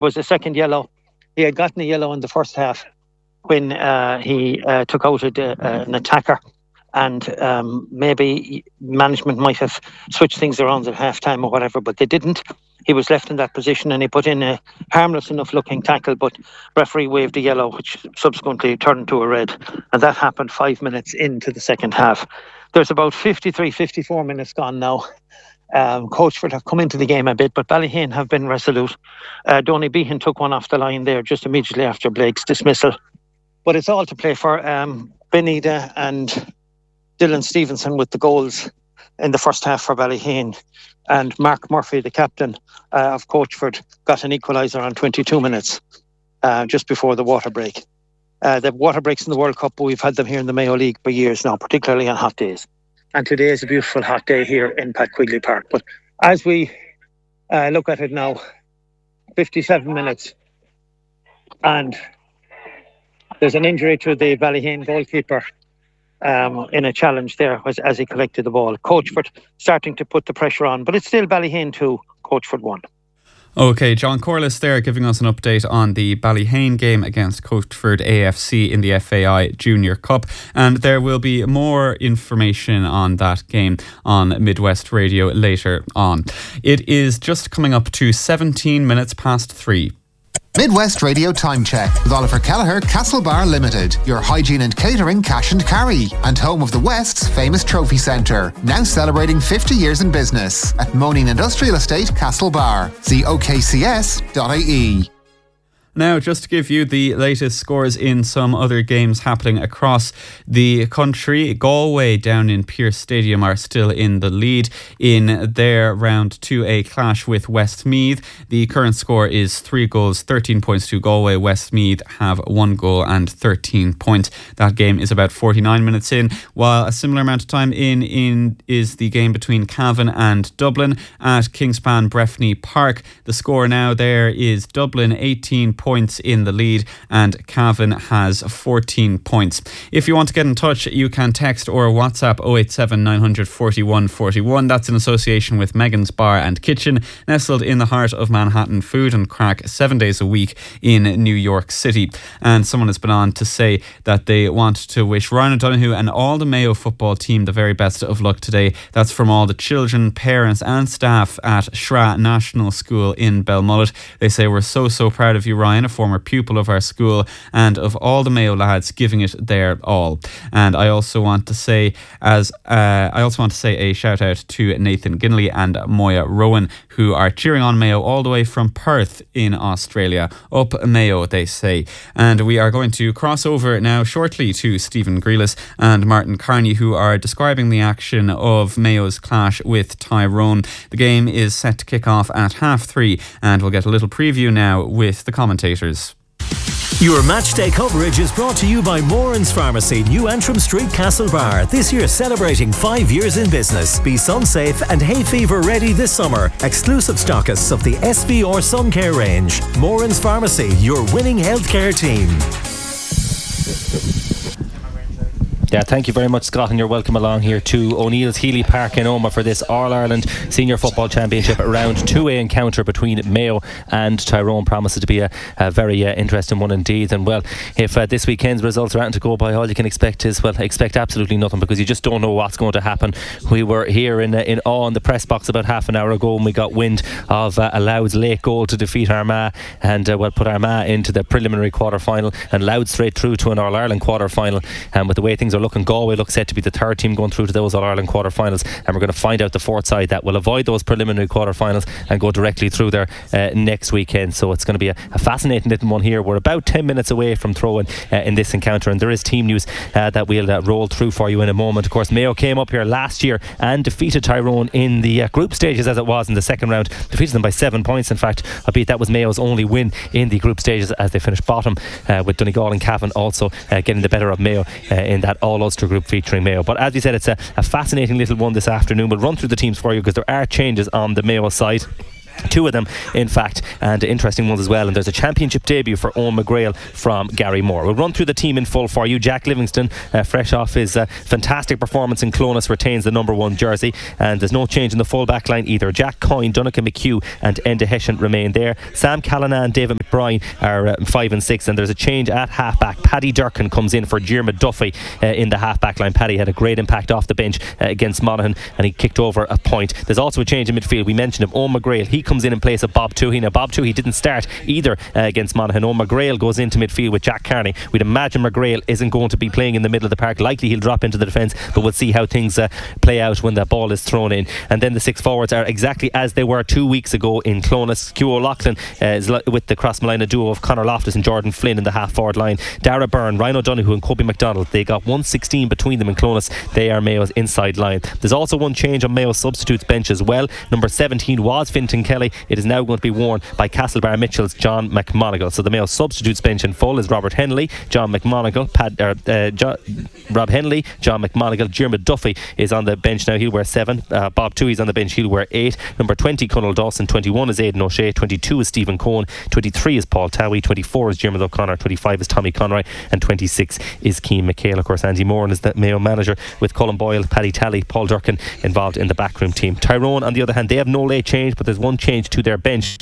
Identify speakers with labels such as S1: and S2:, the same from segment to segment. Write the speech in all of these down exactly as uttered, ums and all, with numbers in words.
S1: was a second yellow. He had gotten a yellow in the first half when uh, he uh, took out a, uh, an attacker, and um, maybe management might have switched things around at half time or whatever, but they didn't. He was left in that position and he put in a harmless enough looking tackle, but referee waved a yellow, which subsequently turned to a red, and that happened five minutes into the second half. There's about fifty-three, fifty-four minutes gone now. Um, Coachford have come into the game a bit, but Ballyhane have been resolute. Uh, Donny Behan took one off the line there just immediately after Blake's dismissal. But it's all to play for. Um, Benida and Dylan Stevenson with the goals in the first half for Ballyhane. And Mark Murphy, the captain uh, of Coachford, got an equaliser on twenty-two minutes uh, just before the water break. Uh, the water breaks in the World Cup, we've had them here in the Mayo League for years now, particularly on hot days. And today is a beautiful hot day here in Pat Quigley Park. But as we uh, look at it now, fifty-seven minutes, and there's an injury to the Ballyhane goalkeeper um, in a challenge there as, as he collected the ball. Coachford starting to put the pressure on, but it's still Ballyhane two, Coachford one.
S2: OK, John Corliss there giving us an update on the Ballyhane game against Coachford A F C in the F A I Junior Cup, and there will be more information on that game on Midwest Radio later on. It is just coming up to seventeen minutes past three.
S3: Midwest Radio Time Check with Oliver Kelleher, Castlebar Limited, your hygiene and catering cash and carry, and home of the West's famous trophy centre, now celebrating fifty years in business at Moaning Industrial Estate, Castlebar. See O K C S dot I E.
S2: Now, just to give you the latest scores in some other games happening across the country, Galway down in Pearse Stadium are still in the lead in their round two A clash with Westmeath. The current score is three goals, thirteen points to Galway. Westmeath have one goal and thirteen points. That game is about forty-nine minutes in, while a similar amount of time in, in is the game between Cavan and Dublin at Kingspan Breffni Park. The score now there is Dublin eighteen points in the lead and Cavan has fourteen points. If you want to get in touch, you can text or WhatsApp oh eight seven, nine four one, four one. That's in association with Megan's Bar and Kitchen, nestled in the heart of Manhattan food and crack seven days a week in New York City. And someone has been on to say that they want to wish Ryan O'Donoghue and all the Mayo football team the very best of luck today. That's from all the children, parents and staff at Shra National School in Belmullet. They say, we're so so proud of you, Ryan, a former pupil of our school, and of all the Mayo lads giving it their all. And I also want to say as uh, I also want to say a shout out to Nathan Ginley and Moya Rowan, who are cheering on Mayo all the way from Perth in Australia. Up Mayo, they say. And we are going to cross over now shortly to Stephen Grealis and Martin Carney, who are describing the action of Mayo's clash with Tyrone. The game is set to kick off at half three, and we'll get a little preview now with the commentators.
S4: Your matchday coverage is brought to you by Moran's Pharmacy, New Antrim Street, Castlebar. This year celebrating five years in business. Be sun safe and hay fever ready this summer. Exclusive stockists of the S V R Sun Care range. Moran's Pharmacy, your winning healthcare team.
S5: Yeah, thank you very much, Scott, and you're welcome along here to O'Neill's Healy Park in Omagh for this All-Ireland Senior Football Championship round two A encounter between Mayo and Tyrone. Promises to be a, a very uh, interesting one indeed. And well, if uh, this weekend's results are out to go by, all you can expect is, well, expect absolutely nothing, because you just don't know what's going to happen. We were here in uh, in awe in the press box about half an hour ago, and we got wind of uh, a Louth's late goal to defeat Armagh, and uh, well, put Armagh into the preliminary quarter-final, and Louth straight through to an All-Ireland quarter-final. And with the way things are looking, Galway looks set to be the third team going through to those All-Ireland quarter-finals, and we're going to find out the fourth side that will avoid those preliminary quarter-finals and go directly through there uh, next weekend. So it's going to be a, a fascinating little one here. We're about ten minutes away from throwing uh, in this encounter, and there is team news uh, that we'll uh, roll through for you in a moment. Of course, Mayo came up here last year and defeated Tyrone in the uh, group stages, as it was in the second round, defeated them by seven points. In fact, albeit that was Mayo's only win in the group stages, as they finished bottom, uh, with Donegal and Cavan also uh, getting the better of Mayo uh, in that All-Ulster group featuring Mayo. But as we said, it's a, a fascinating little one this afternoon. We'll run through the teams for you, because there are changes on the Mayo side. Two of them, in fact, and interesting ones as well. And there's a championship debut for Owen McGrail from Gary Moore. We'll run through the team in full for you. Jack Livingston, uh, fresh off his uh, fantastic performance in Clonus, retains the number one jersey, and there's no change in the full back line either. Jack Coyne, Donncha McHugh and Enda Hession remain there. Sam Callanan, David McBride are uh, five and six, and there's a change at half-back. Paddy Durkin comes in for Diarmuid Duffy uh, in the half-back line. Paddy had a great impact off the bench uh, against Monaghan, and he kicked over a point. There's also a change in midfield. We mentioned him, Owen McGrail. He comes in in place of Bob Toohey. Now Bob Toohey didn't start either uh, against Monaghan. Owen McGrail goes into midfield with Jack Carney. We'd imagine McGrail isn't going to be playing in the middle of the park. Likely he'll drop into the defence, but we'll see how things uh, play out when that ball is thrown in. And then the six forwards are exactly as they were two weeks ago in Clonus. Hugh O'Loughlin uh, is li- with the Crossmolina duo of Conor Loftus and Jordan Flynn in the half forward line. Dara Byrne, Ryan O'Donoghue and Kobe McDonald, they got one sixteen between them in Clonus. They are Mayo's inside line. There's also one change on Mayo's substitutes bench as well. Number seventeen was Fintan Kelly. It is now going to be worn by Castlebar Mitchell's John McMonigal. So the Mayo substitutes bench in full is Robert Henley, John McMonigal, Pad, uh, uh, John, Rob Henley, John McMonigal. Diarmuid Duffy is on the bench now. He'll wear seven. Uh, Bob Toohey's on the bench. He'll wear eight. Number twenty, Conal Dawson. twenty-one is Aidan O'Shea. twenty-two is Stephen Cohen. twenty-three is Paul Towie. twenty-four is Diarmuid O'Connor. twenty-five is Tommy Conroy. And twenty-six is Keane McHale. Of course, Andy Moran is the Mayo manager, with Colin Boyle, Paddy Talley, Paul Durkin involved in the backroom team. Tyrone, on the other hand, they have no late change, but there's one change to their bench.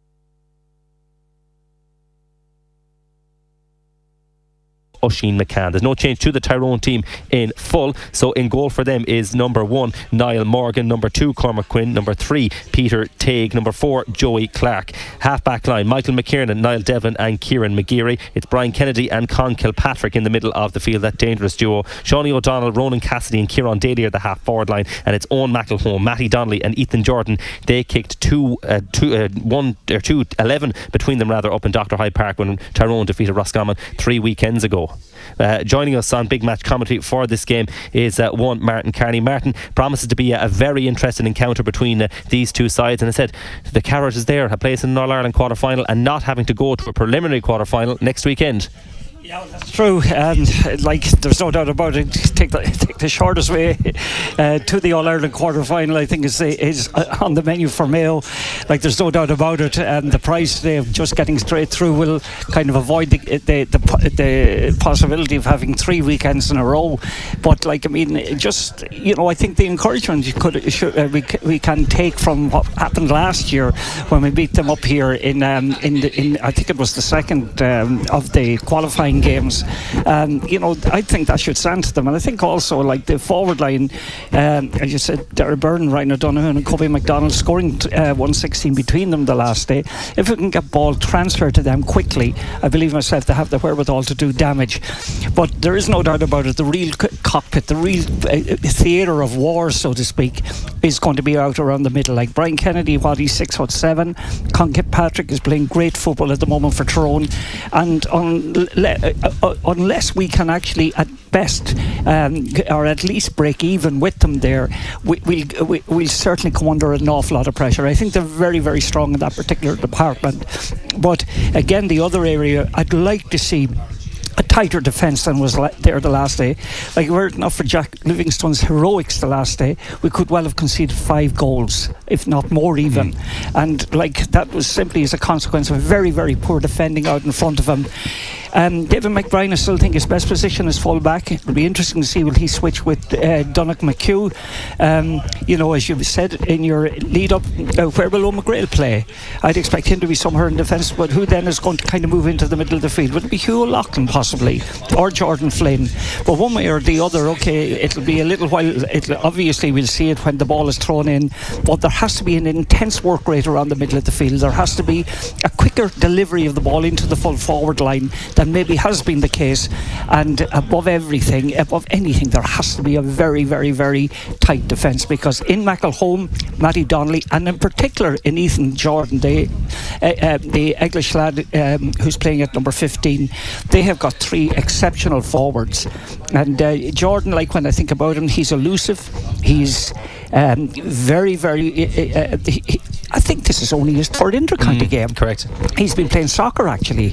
S5: Oisin McCann. There's no change to the Tyrone team in full. So in goal for them is number one, Niall Morgan. Number two, Cormac Quinn. Number three, Peter Tague. Number four, Joey Clark. Half back line, Michael McKiernan, Niall Devlin and Kieran McGeary. It's Brian Kennedy and Con Kilpatrick in the middle of the field, that dangerous duo. Shawnee O'Donnell, Ronan Cassidy and Kieran Daly are the half forward line, and it's Owen McElhone, Matty Donnelly and Ethan Jordan. They kicked two, uh, two uh, one or two, eleven between them rather, up in Doctor Hyde Park when Tyrone defeated Roscommon three weekends ago. Uh, joining us on Big Match commentary for this game is uh, one Martin Carney. Martin, promises to be a, a very interesting encounter between uh, these two sides, and I said the carrot is there, a place in the All-Ireland quarter-final and not having to go to a preliminary quarter-final next weekend.
S6: Yeah, that's true. And like, there's no doubt about it. Take the take the shortest way uh, to the All Ireland quarter final. I think is is on the menu for Mayo. Like, there's no doubt about it. And the price today of just getting straight through will kind of avoid the the the, the possibility of having three weekends in a row. But like, I mean, just, you know, I think the encouragement you could should, uh, we we can take from what happened last year when we beat them up here in um, in the, in I think it was the second um, of the qualifying games. Um, you know, I think that should stand to them, and I think also like the forward line, um, as you said, Dara Byrne, Ryan O'Donoghue and Kobe McDonald scoring uh, one sixteen between them the last day. If we can get ball transferred to them quickly, I believe myself they have the wherewithal to do damage. But there is no doubt about it, the real c- cockpit, the real uh, theatre of war, so to speak, is going to be out around the middle. Like Brian Kennedy, what, he's six foot seven. Con Kilpatrick is playing great football at the moment for Tyrone, and on le- uh, uh, unless we can actually at best um, or at least break even with them there, we, we'll, we, we'll certainly come under an awful lot of pressure. I think they're very very strong in that particular department. But again, the other area I'd like to see a tighter defence than was there the last day. Like, were it not for Jack Livingston's heroics the last day, we could well have conceded five goals, if not more even. Mm-hmm. And like, that was simply as a consequence of very very poor defending out in front of him. Um, David McBride, I still think his best position is full back. It'll be interesting to see will he switch with uh, Donncha McHugh. Um, you know, as you said in your lead up, uh, where will Owen McGrail play? I'd expect him to be somewhere in defence, but who then is going to kind of move into the middle of the field? Would it be Hugh O'Loughlin possibly, or Jordan Flynn? But one way or the other, okay, it'll be a little while. It'll, obviously we'll see it when the ball is thrown in, but there has to be an intense work rate around the middle of the field. There has to be a quicker delivery of the ball into the full forward line than maybe has been the case, and above everything, above anything, there has to be a very very very tight defence, because in McElhone, Matty Donnelly, and in particular in Ethan Jordan, they, uh, uh, the English lad um, who's playing at number fifteen, they have got three exceptional forwards. And uh, Jordan, like, when I think about him, he's elusive, he's um, very very uh, uh, he, I think this is only his third inter-county mm, game.
S5: Correct.
S6: He's been playing soccer actually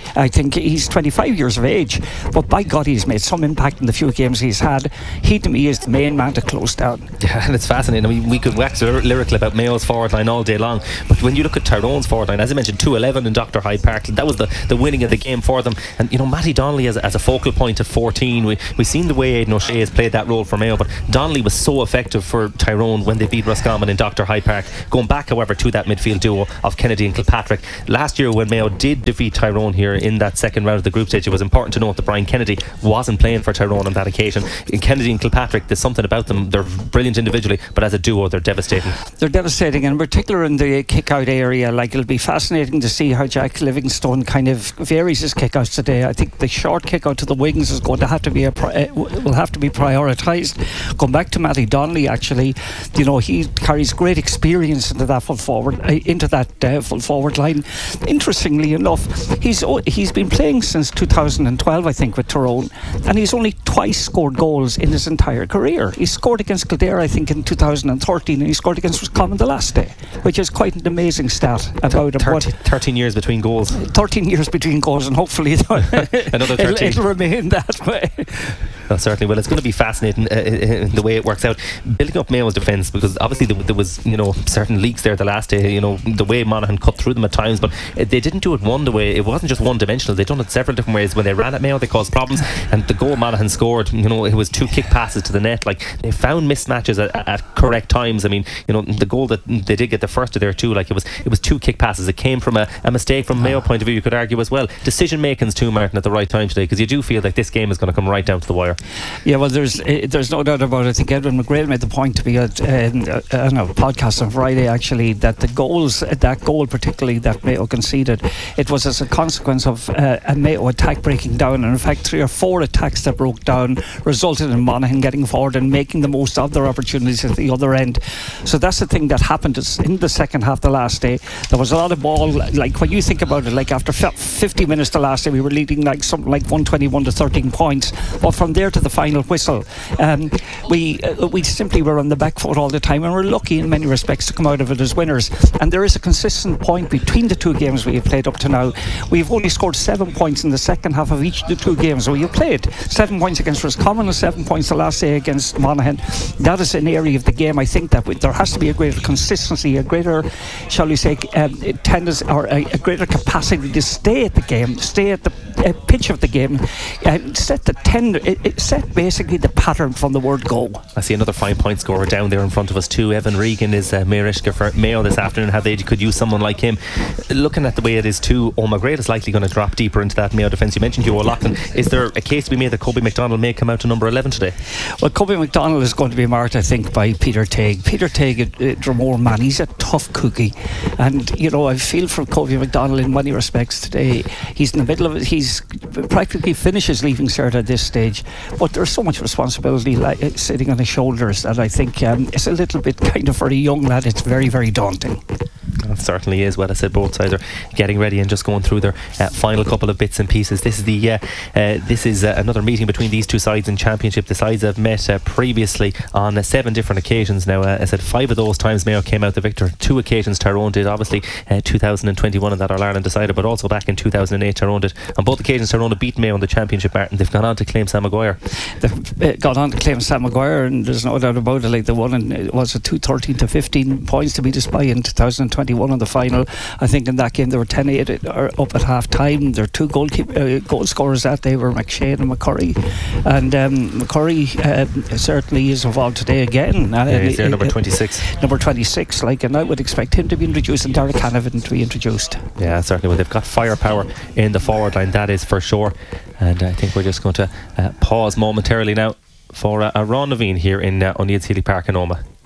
S6: I think he's twenty-five years of age, but by God, he's made some impact in the few games he's had. He, to me, is the main man to close down.
S5: Yeah, and it's fascinating. I mean, we could wax lyrical about Mayo's forward line all day long, but when you look at Tyrone's forward line, as I mentioned, two eleven in Doctor Hyde Park, that was the, the winning of the game for them. And you know, Matty Donnelly as, as a focal point at fourteen, we, we've seen the way Aidan O'Shea has played that role for Mayo, but Donnelly was so effective for Tyrone when they beat Roscommon in Doctor Hyde Park. Going back, however, to that midfield duo of Kennedy and Kilpatrick. Last year when Mayo did defeat Tyrone here in that second round of the group stage, it was important to note that Brian Kennedy wasn't playing for Tyrone on that occasion. In Kennedy and Kilpatrick, there's something about them, they're brilliant individually, but as a duo they're devastating.
S6: They're devastating, and in particular in the kick out area. Like, it'll be fascinating to see how Jack Livingstone kind of varies his kick outs today. I think the short kick out to the wings is going to have to be a pri- will have to be prioritised. Going back to Matty Donnelly, actually, you know, he carries great experience into that full forward uh, into that uh, full forward line. Interestingly enough, he's he's been playing since two thousand twelve, I think, with Tyrone, and he's only twice scored goals in his entire career. He scored against Kildare, I think, in two thousand thirteen, and he scored against Roscommon the last day, which is quite an amazing stat about him.
S5: thirty, thirteen years between goals.
S6: thirteen years between goals, and hopefully
S5: another thirteen.
S6: It'll, it'll remain that way.
S5: Well, certainly. Well, it's going to be fascinating uh, the way it works out. Building up Mayo's defence, because obviously there, there was, you know, certain leaks there the last day. You know, the way Monaghan cut through them at times, but they didn't do it one way. It wasn't just one dimensional. They done it several different ways. When they ran at Mayo, they caused problems, and the goal Monaghan scored, you know, it was two kick passes to the net. Like, they found mismatches at, at correct times. I mean, you know, the goal that they did get the first of there too, like it was it was two kick passes. It came from a, a mistake from Mayo point of view, you could argue as well. Decision making's too, Martin, at the right time today, because you do feel like this game is going to come right down to the wire.
S6: Yeah, well, there's uh, there's no doubt about it. I think Edwin McGrail made the point to be at um, uh, I don't know, podcast on Friday, actually, that the goals, that goal particularly that Mayo conceded, it was as a consequence of uh, a Mayo attack breaking down, and in fact three or four attacks that broke down resulted in Monaghan getting forward and making the most of their opportunities at the other end. So that's the thing that happened in the second half the last day. There was a lot of ball, like when you think about it, like after fifty minutes the last day we were leading like something like one twenty-one to thirteen points, but from there to the final whistle, um, we uh, we simply were on the back foot all the time, and we're lucky in many respects to come out of it as winners. And there is a consistent point between the two games we have played up to now. We've only scored seven points in the second half of each of the two games we have played. Seven points against Roscommon and seven points the last day against Monaghan. That is an area of the game, I think, that there has to be a greater consistency, a greater, shall we say, um, tendency, or a, a greater capacity to stay at the game, stay at the uh, pitch of the game, and set the tender, it, it set basically the pattern from the word go.
S5: I see another five point scorer down there in front of us too. Evan Regan is uh, Mayorishka for Mayo this afternoon. How they could use someone like him. Looking at the way it is too, Omagh Great is likely going to drop deeper into that Mayo defence. You mentioned Hugh O'Loughlin. Is there a case to be made that Kobe McDonald may come out to number eleven today?
S6: Well, Kobe McDonald is going to be marked, I think, by Peter Tague. Peter Tague, uh, Dromore man, he's a tough cookie, and you know, I feel for Kobe McDonald in many respects today. He's in the middle of it. He's practically finished his leaving cert at this stage, but there's so much responsibility like, uh, sitting on his shoulders that I think um, it's a little bit kind of, for a young lad, it's very, very daunting.
S5: It certainly is. Well, I said both sides are getting ready and just going through their uh, final couple of bits and pieces. This is the uh, uh, this is uh, another meeting between these two sides in Championship. The sides have met uh, previously on uh, seven different occasions. Now, uh, I said five of those times Mayo came out the victor. Two occasions Tyrone did. Obviously, uh, two thousand twenty-one in that All-Ireland decider, but also back in two thousand eight Tyrone did. On both occasions, Tyrone had beat Mayo in the Championship, Martin. They've gone on to claim Sam Maguire.
S6: They've uh, gone on to claim Sam Maguire, and there's no doubt about it. Like the one, in, it was a two thirteen to fifteen points to beat us by in two thousand twenty-one in the final. I think in that game there were ten eight up at half time. There were two goal, keep, uh, goal scorers that day were McShane and McCurry, and um, McCurry uh, certainly is involved today again.
S5: Uh, yeah, he's there, number twenty-six.
S6: Uh, number twenty-six, like, and I would expect him to be introduced and Derek Canavan to be introduced.
S5: Yeah, certainly. Well, they've got firepower in the forward line, that is for sure. And I think we're just going to uh, pause momentarily now for uh, a Ron Naveen here in uh, O'Neill's Healy Park in Omagh.